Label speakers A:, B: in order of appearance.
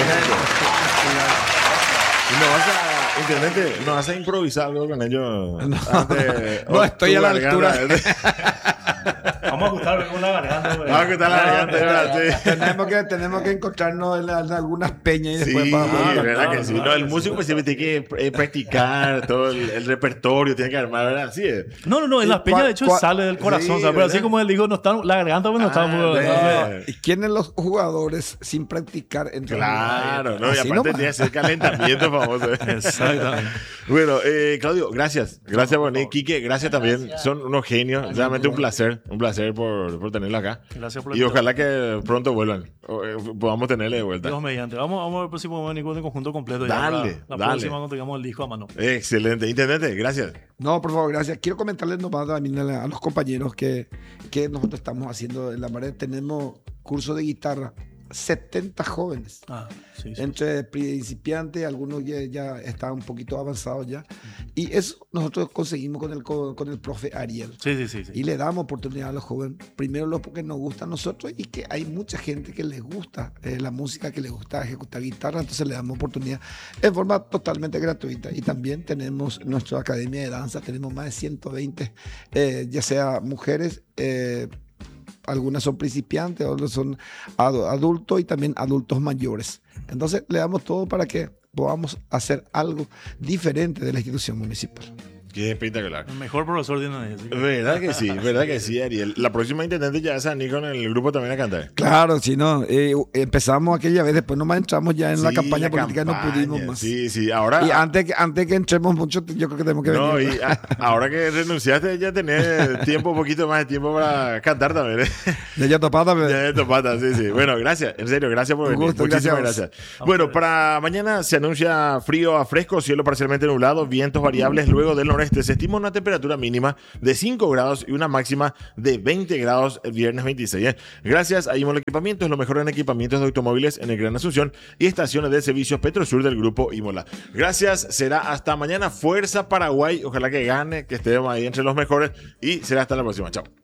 A: Intendente, ¿no vas a improvisar algo con ellos?
B: No estoy a la altura.
C: Vamos a ajustar con la garganta.
A: Vamos a ajustar la garganta.
B: Tenemos que encontrarnos en algunas peñas y después
A: Sí,
B: para
A: verdad que sí. No, el músico pues siempre tiene que practicar todo el repertorio, tiene que armar, ¿verdad? Así es.
C: No, en las peñas de hecho sale del corazón,
A: sí,
C: ¿sabes? Pero así
A: ¿verdad?
C: como él dijo, no está, la garganta pues no está muy...
B: ¿Y quiénes los jugadores sin practicar entran?
A: Claro, ¿no? Y
B: Así
A: aparte
B: nomás.
A: tiene que hacer calentamiento famoso.
C: Exactamente.
A: Bueno, Claudio, gracias. Gracias por venir. Quique, gracias también. Son unos genios. Realmente un placer por tenerlo acá.
C: Gracias por la
A: Y ojalá que pronto vuelvan. Podamos tenerle de vuelta.
C: Dios mediante. Vamos a ver si podemos venir con el conjunto completo.
A: Dale,
C: La
A: dale.
C: próxima cuando tengamos el disco a mano.
A: Excelente. Intendente, gracias.
B: No, por favor, gracias. Quiero comentarles nomás también a los compañeros que nosotros estamos haciendo en la pared. Tenemos curso de guitarra. 70 jóvenes.
C: Sí.
B: Entre principiantes, algunos ya están un poquito avanzados ya. Y eso nosotros conseguimos con el profe Ariel.
C: Sí.
B: Y le damos oportunidad a los jóvenes. Primero porque nos gusta a nosotros y que hay mucha gente que les gusta la música, que les gusta ejecutar guitarra. Entonces le damos oportunidad en forma totalmente gratuita. Y también tenemos nuestra academia de danza. Tenemos más de 120, ya sea mujeres, algunas son principiantes, otras son adultos y también adultos mayores. Entonces le damos todo para que podamos hacer algo diferente de la institución municipal.
A: Qué espectacular.
C: El mejor profesor de nadie.
A: Verdad que sí, Ariel. La próxima intendente ya vas a venir con el grupo también a cantar.
B: Claro, si no, empezamos aquella vez, después nomás entramos ya en la campaña política, no pudimos más.
A: Sí, ahora.
B: Y antes que entremos mucho, yo creo que tenemos que
A: No,
B: venir.
A: y ahora que renunciaste ya tenés tiempo, un poquito más de tiempo para cantar también.
B: De ya topada,
A: Ya de topata, sí. Bueno, gracias, en serio, gracias por venir.
B: gusto,
A: Muchísimas
B: gracias.
A: gracias. Bueno, para mañana se anuncia frío a fresco, cielo parcialmente nublado, vientos variables luego del noreste. Se estima una temperatura mínima de 5 grados y una máxima de 20 grados el viernes 26. Gracias a Imol Equipamientos, lo mejor en equipamientos de automóviles en el Gran Asunción y estaciones de servicios Petrosur del grupo Imola. Gracias, será hasta mañana. Fuerza Paraguay, ojalá que gane, que estemos ahí entre los mejores y será hasta la próxima. Chao.